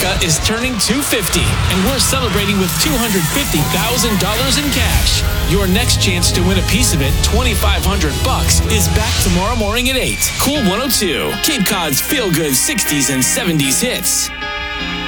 America is turning 250, and we're celebrating with $250,000 in cash. Your next chance to win a piece of it, $2,500, is back tomorrow morning at 8. Cool 102, Cape Cod's feel-good 60s and 70s hits.